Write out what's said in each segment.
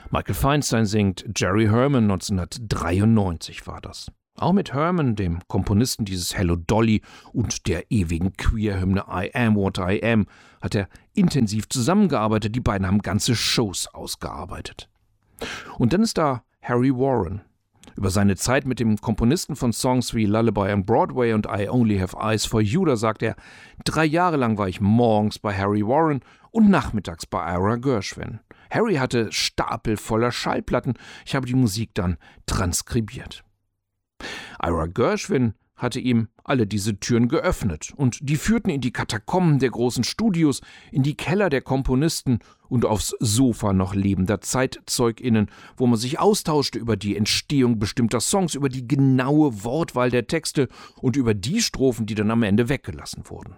Michael Feinstein singt Jerry Herman, 1993 war das. Auch mit Herman, dem Komponisten dieses Hello Dolly und der ewigen Queer-Hymne I Am What I Am, hat er intensiv zusammengearbeitet. Die beiden haben ganze Shows ausgearbeitet. Und dann ist da Harry Warren. Über seine Zeit mit dem Komponisten von Songs wie Lullaby on Broadway und I Only Have Eyes for You, da sagt er, 3 Jahre lang war ich morgens bei Harry Warren und nachmittags bei Ira Gershwin. Harry hatte Stapel voller Schallplatten, ich habe die Musik dann transkribiert. Ira Gershwin hatte ihm alle diese Türen geöffnet und die führten in die Katakomben der großen Studios, in die Keller der Komponisten und aufs Sofa noch lebender ZeitzeugInnen, wo man sich austauschte über die Entstehung bestimmter Songs, über die genaue Wortwahl der Texte und über die Strophen, die dann am Ende weggelassen wurden.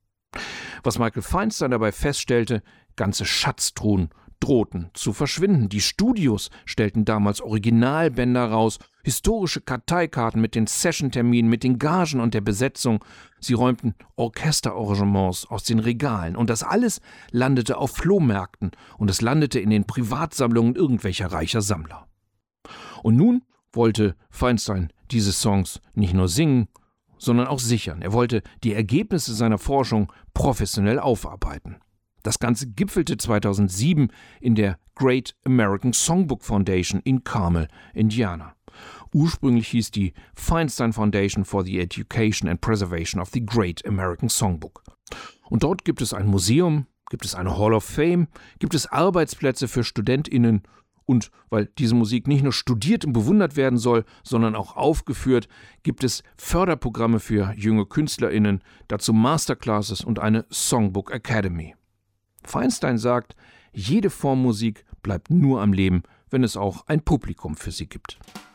Was Michael Feinstein dabei feststellte, ganze Schatztruhen drohten zu verschwinden. Die Studios stellten damals Originalbänder raus, historische Karteikarten mit den Sessionterminen, mit den Gagen und der Besetzung. Sie räumten Orchesterarrangements aus den Regalen und das alles landete auf Flohmärkten und es landete in den Privatsammlungen irgendwelcher reicher Sammler. Und nun wollte Feinstein diese Songs nicht nur singen, sondern auch sichern. Er wollte die Ergebnisse seiner Forschung professionell aufarbeiten. Das Ganze gipfelte 2007 in der Great American Songbook Foundation in Carmel, Indiana. Ursprünglich hieß die Feinstein Foundation for the Education and Preservation of the Great American Songbook. Und dort gibt es ein Museum, gibt es eine Hall of Fame, gibt es Arbeitsplätze für StudentInnen und weil diese Musik nicht nur studiert und bewundert werden soll, sondern auch aufgeführt, gibt es Förderprogramme für junge KünstlerInnen, dazu Masterclasses und eine Songbook Academy. Feinstein sagt, jede Form Musik bleibt nur am Leben, wenn es auch ein Publikum für sie gibt.